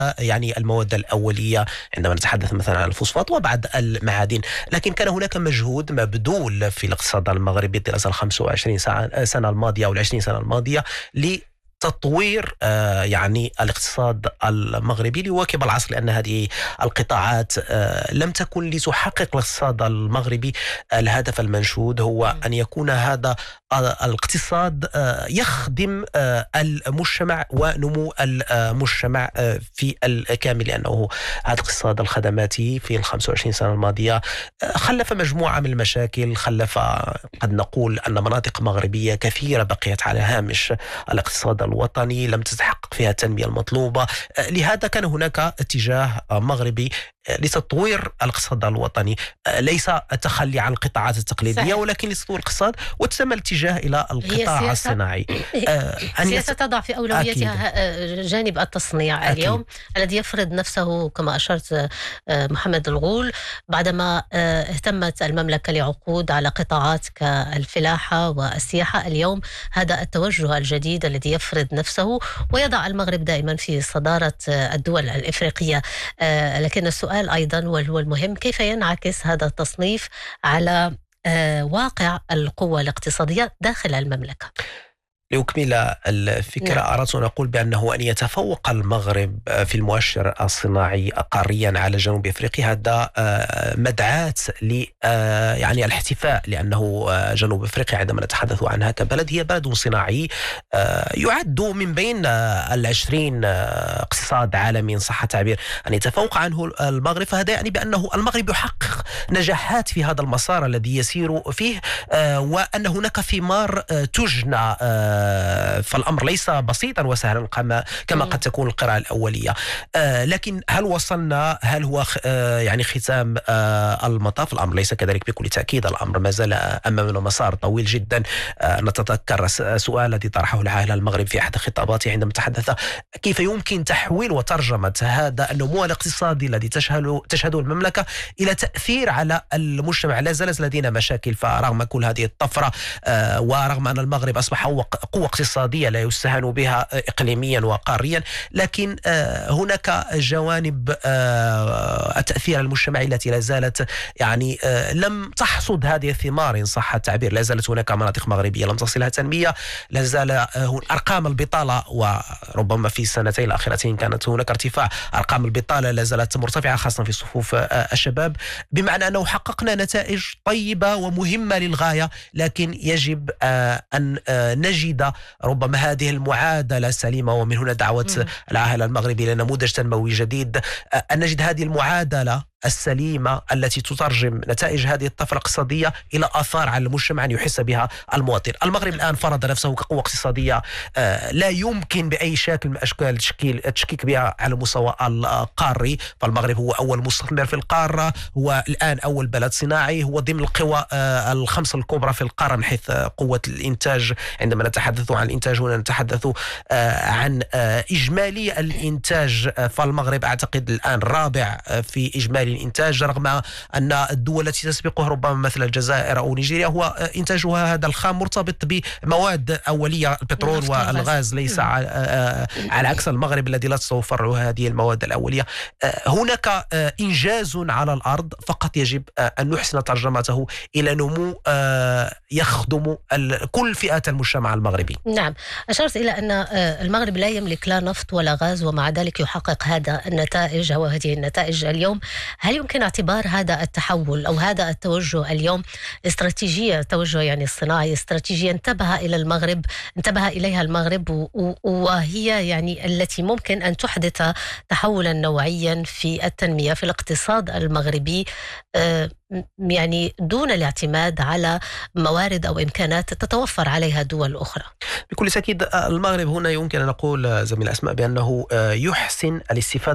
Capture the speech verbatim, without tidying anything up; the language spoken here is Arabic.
يعني المواد الأولية عندما نتحدث مثلا عن الفوسفات وبعض المعادن. لكن كان هناك مجهود مبذول في الاقتصاد المغربي طيلة الخمس وعشرين سنة الماضية أو العشرين سنة الماضية تطوير آه يعني الاقتصاد المغربي ليواكب العصر، لأن هذه القطاعات آه لم تكن لتحقق الاقتصاد المغربي. الهدف المنشود هو أن يكون هذا الاقتصاد آه يخدم آه المجتمع ونمو المجتمع آه في الكامل، لأنه هذا الاقتصاد الخدماتي في الخمس وعشرين سنة الماضية آه خلف مجموعة من المشاكل، خلف قد نقول أن مناطق مغربية كثيرة بقيت على هامش الاقتصاد الوطني، لم تتحقق فيها التنمية المطلوبة. لهذا كان هناك اتجاه مغربي لتطوير الاقتصاد الوطني، ليس التخلي عن القطاعات التقليدية صحيح. ولكن لتطوير الاقتصاد، وتم الاتجاه إلى القطاع الصناعي. السياسة تضع في أولوياتها أكيد. جانب التصنيع أكيد. اليوم الذي يفرض نفسه كما أشرت محمد الغول، بعدما اهتمت المملكة لعقود على قطاعات كالفلاحة والسياحة، اليوم هذا التوجه الجديد الذي يفرض نفسه ويضع المغرب دائما في صدارة الدول الإفريقية. لكن السؤال أيضا وهو المهم، كيف ينعكس هذا التصنيف على واقع القوة الاقتصادية داخل المملكة؟ لأكمل الفكرة نعم. أردت أن أقول بأنه أن يتفوق المغرب في المؤشر الصناعي قاريا على جنوب أفريقيا هذا مدعاة ل يعني الاحتفاء، لأنه جنوب أفريقيا عندما نتحدث عنها كبلد هي بلد صناعي يعد من بين العشرين اقتصاد عالمي إن صح التعبير. أن يتفوق عنه المغرب فهذا يعني بأنه المغرب يحقق نجاحات في هذا المسار الذي يسير فيه، وأن هناك ثمار تجنى، فالأمر ليس بسيطا وسهلا كما كما قد تكون القراءة الأولية. لكن هل وصلنا؟ هل هو يعني ختام المطاف؟ الأمر ليس كذلك بكل تأكيد، الأمر ما زال أمامنا مسار طويل جدا. نتذكر السؤال الذي طرحه العاهل المغرب في أحد خطاباته عندما تحدث كيف يمكن تحويل وترجمة هذا النمو الاقتصادي الذي تشهد تشهده المملكة إلى تأثير على المجتمع. لا زالت لدينا مشاكل، فرغم كل هذه الطفرة ورغم أن المغرب أصبح قوة اقتصادية لا يستهان بها إقليميا وقاريا، لكن هناك جوانب التأثير المجتمعي التي لا زالت يعني لم تحصد هذه الثمار إن صح التعبير. لا زالت هناك مناطق مغربية لم تصلها تنمية، لا زال أرقام البطالة، وربما في السنتين الأخيرتين كانت هناك ارتفاع أرقام البطالة، لا زالت مرتفعة خاصة في صفوف الشباب، بمعنى أنه حققنا نتائج طيبة ومهمة للغاية، لكن يجب أن نجد ربما هذه المعادلة السليمة. ومن هنا دعوة العاهل المغربي لنموذج تنموي جديد، أن نجد هذه المعادلة السليمة التي تترجم نتائج هذه الطفرة الاقتصادية إلى آثار على المجتمع أن يحس بها المواطن. المغرب الآن فرض نفسه كقوة اقتصادية لا يمكن بأي شكل من أشكال التشكيك بها على المستوى القاري، فالمغرب هو أول مستثمر في القارة، هو الآن أول بلد صناعي، هو ضمن القوى الخمسة الكبرى في القارة من حيث قوة الإنتاج. عندما نتحدث عن الإنتاج هنا نتحدث عن إجمالي الإنتاج، فالمغرب أعتقد الآن رابع في إجمالي الإنتاج، رغم أن الدول التي تسبقه ربما مثل الجزائر أو نيجيريا هو إنتاجها هذا الخام مرتبط بمواد أولية، البترول والغاز، ليس على عكس المغرب الذي لا تتوفر له هذه المواد الأولية. هناك إنجاز على الأرض، فقط يجب أن نحسن ترجمته إلى نمو يخدم كل فئات المجتمع المغربي. نعم، أشرت إلى أن المغرب لا يملك لا نفط ولا غاز، ومع ذلك يحقق هذا النتائج أو هذه النتائج اليوم. هل يمكن اعتبار هذا التحول أو هذا التوجه اليوم استراتيجية، توجه يعني الصناعي، استراتيجية انتبه إلى المغرب انتبه إليها المغرب، وهي يعني التي ممكن أن تحدث تحولا نوعيا في التنمية في الاقتصاد المغربي، يعني دون الاعتماد على موارد أو إمكانات تتوفر عليها دول أخرى؟ بكل تأكيد المغرب هنا يمكن أن نقول زميل أسماء بأنه يحسن الاستفادة